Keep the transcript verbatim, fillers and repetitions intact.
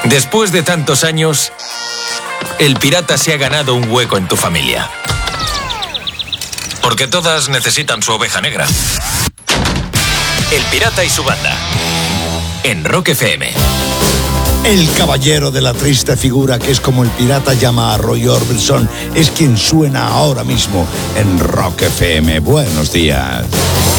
Después de tantos años, el pirata se ha ganado un hueco en tu familia. Porque todas necesitan su oveja negra. El pirata y su banda. En Rock F M. El caballero de la triste figura, que es como el pirata llama a Roy Orbison, es quien suena ahora mismo en Rock F M. Buenos días.